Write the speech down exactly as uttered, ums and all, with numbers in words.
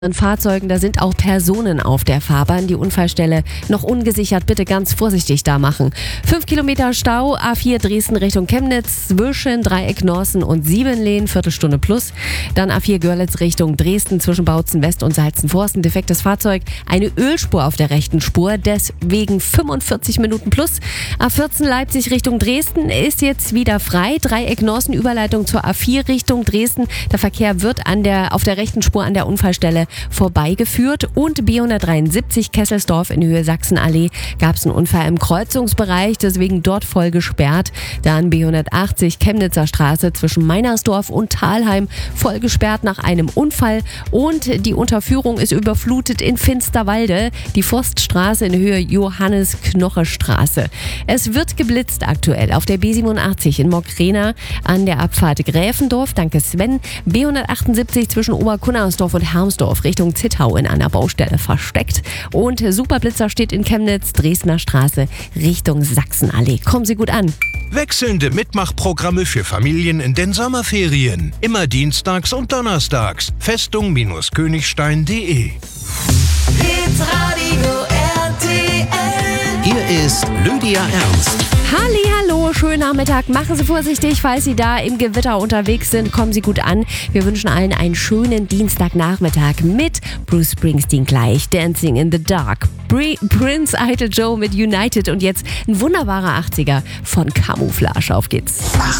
Fahrzeugen, da sind auch Personen auf der Fahrbahn. Die Unfallstelle noch ungesichert, bitte ganz vorsichtig da machen. Fünf Kilometer Stau, A vier Dresden Richtung Chemnitz, zwischen Dreieck Norsen und Siebenlehn, Viertelstunde plus. Dann A vier Görlitz Richtung Dresden, zwischen Bautzen West und Salzenforst, ein defektes Fahrzeug. Eine Ölspur auf der rechten Spur, deswegen fünfundvierzig Minuten plus. A vierzehn Leipzig Richtung Dresden ist jetzt wieder frei. Dreieck Norsen, Überleitung zur A vier Richtung Dresden. Der Verkehr wird an der, auf der rechten Spur an der Unfallstelle vorbeigeführt. Und B hundertdreiundsiebzig Kesselsdorf in Höhe Sachsenallee gab es einen Unfall im Kreuzungsbereich, deswegen dort voll gesperrt. Dann B hundertachtzig Chemnitzer Straße zwischen Meinersdorf und Thalheim voll gesperrt nach einem Unfall. Und die Unterführung ist überflutet in Finsterwalde, die Forststraße in Höhe Johannes-Knoche-Straße. Es wird geblitzt aktuell auf der B siebenundachtzig in Mockrena an der Abfahrt Gräfendorf, danke Sven. B hundertachtundsiebzig zwischen Oberkunnersdorf und Hermsdorf Richtung Zittau in einer Baustelle versteckt. Und Superblitzer steht in Chemnitz, Dresdner Straße Richtung Sachsenallee. Kommen Sie gut an. Wechselnde Mitmachprogramme für Familien in den Sommerferien. Immer dienstags und donnerstags. Festung-Königstein punkt de. Hitradio R T L. Hier ist Lydia Ernst. Hallihallo, schönen Nachmittag. Machen Sie vorsichtig, falls Sie da im Gewitter unterwegs sind. Kommen Sie gut an. Wir wünschen allen einen schönen Dienstagnachmittag mit Bruce Springsteen gleich. Dancing in the Dark. Bri- Prince Idol Joe mit United und jetzt ein wunderbarer achtziger von Camouflage. Auf geht's.